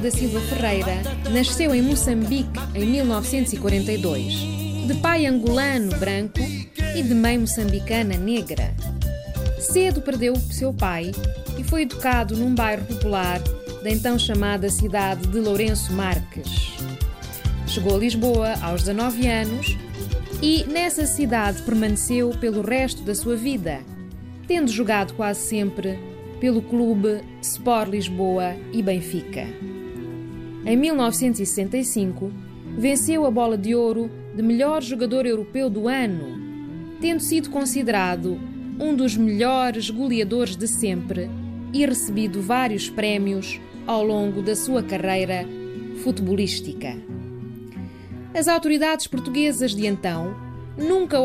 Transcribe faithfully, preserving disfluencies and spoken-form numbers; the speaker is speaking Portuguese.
da Silva Ferreira nasceu em Moçambique em mil novecentos e quarenta e dois, de pai angolano branco e de mãe moçambicana negra. Cedo perdeu seu pai e foi educado num bairro popular da então chamada cidade de Lourenço Marques. Chegou a Lisboa aos dezanove anos e nessa cidade permaneceu pelo resto da sua vida, tendo jogado quase sempre pelo clube Sport Lisboa e Benfica. Em mil novecentos e sessenta e cinco, venceu a Bola de Ouro de melhor jogador europeu do ano, tendo sido considerado um dos melhores goleadores de sempre e recebido vários prémios ao longo da sua carreira futebolística. As autoridades portuguesas de então nunca